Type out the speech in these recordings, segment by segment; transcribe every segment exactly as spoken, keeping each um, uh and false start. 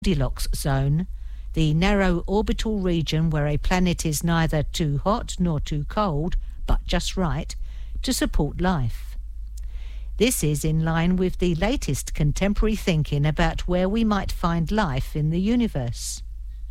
Goldilocks zone, the narrow orbital region where a planet is neither too hot nor too cold, but just right, to support life. This is in line with the latest contemporary thinking about where we might find life in the universe.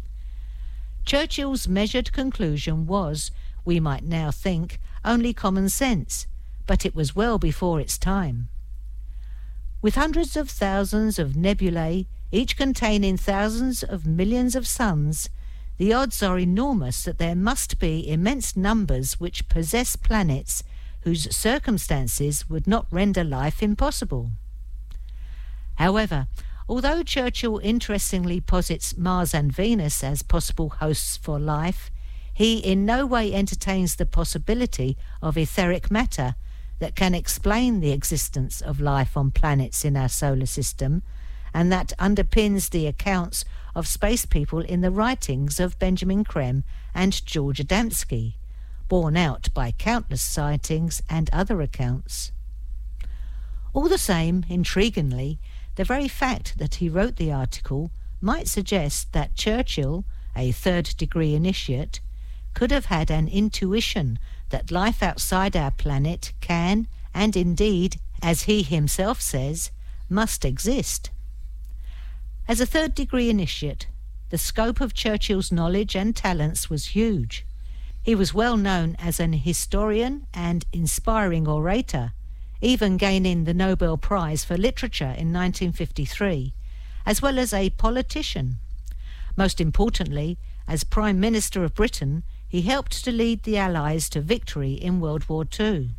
Churchill's measured conclusion was, we might now think, only common sense, but it was well before its time. With hundreds of thousands of nebulae, each containing thousands of millions of suns, the odds are enormous that there must be immense numbers which possess planets whose circumstances would not render life impossible. However, although Churchill interestingly posits Mars and Venus as possible hosts for life, he in no way entertains the possibility of etheric matter that can explain the existence of life on planets in our solar system, and that underpins the accounts of space people in the writings of Benjamin Creme and George Adamski, borne out by countless sightings and other accounts. All the same, intriguingly, the very fact that he wrote the article might suggest that Churchill, a third-degree initiate, could have had an intuition that life outside our planet can, and indeed, as he himself says, must exist. As a third-degree initiate, the scope of Churchill's knowledge and talents was huge. He was well known as an historian and inspiring orator, even gaining the Nobel Prize for Literature in nineteen fifty-three, as well as a politician. Most importantly, as Prime Minister of Britain, he helped to lead the Allies to victory in World War Two.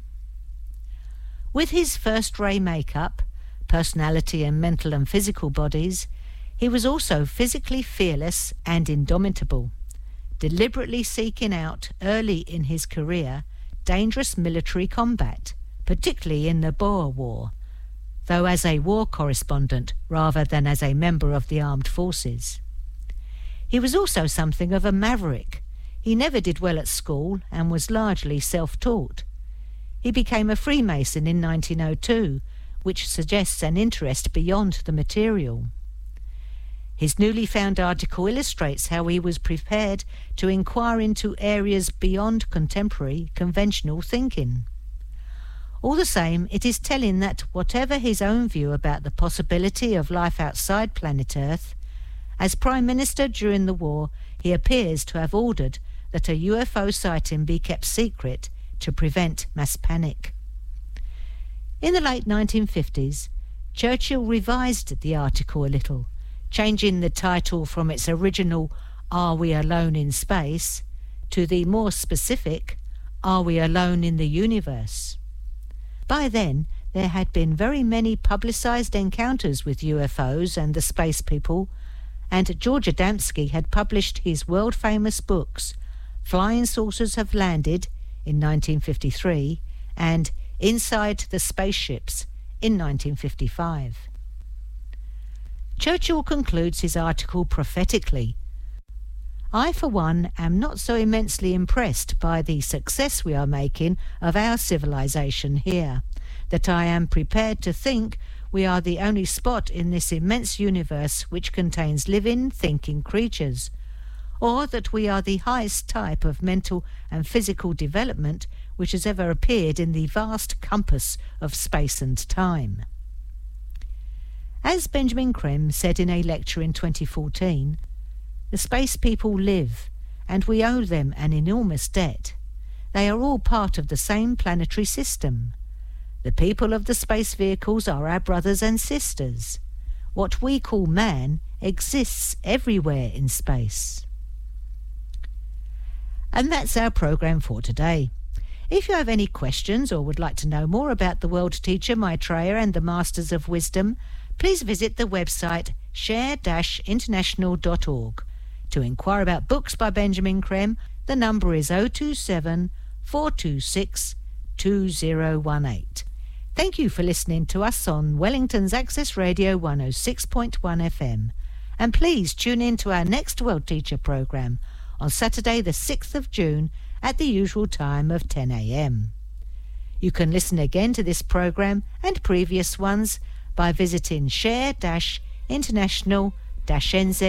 With his first-ray makeup, personality and mental and physical bodies, he was also physically fearless and indomitable, deliberately seeking out, early in his career, dangerous military combat, particularly in the Boer War, though as a war correspondent rather than as a member of the armed forces. He was also something of a maverick. He never did well at school and was largely self-taught. He became a Freemason in nineteen oh two, which suggests an interest beyond the material. His newly found article illustrates how he was prepared to inquire into areas beyond contemporary, conventional thinking. All the same, it is telling that whatever his own view about the possibility of life outside planet Earth, as Prime Minister during the war, he appears to have ordered that a U F O sighting be kept secret to prevent mass panic. In the late nineteen fifties, Churchill revised the article a little, changing the title from its original "Are We Alone in Space?" to the more specific "Are We Alone in the Universe?" By then, there had been very many publicised encounters with U F Os and the space people, and George Adamski had published his world-famous books, Flying Saucers Have Landed in nineteen fifty-three and Inside the Spaceships in nineteen fifty-five. Churchill concludes his article prophetically. I, for one, am not so immensely impressed by the success we are making of our civilization here, that I am prepared to think we are the only spot in this immense universe which contains living, thinking creatures, or that we are the highest type of mental and physical development which has ever appeared in the vast compass of space and time. As Benjamin Creme said in a lecture in twenty fourteen, the space people live, and we owe them an enormous debt. They are all part of the same planetary system. The people of the space vehicles are our brothers and sisters. What we call man exists everywhere in space. And that's our programme for today. If you have any questions or would like to know more about the World Teacher, Maitreya and the Masters of Wisdom, please visit the website share dash international dot org. To inquire about books by Benjamin Creme, the number is oh two seven, four two six, two oh one eight. Thank you for listening to us on Wellington's Access Radio one oh six point one F M. And please tune in to our next World Teacher programme on Saturday the sixth of June at the usual time of ten a m. You can listen again to this programme and previous ones by visiting share dash international N Z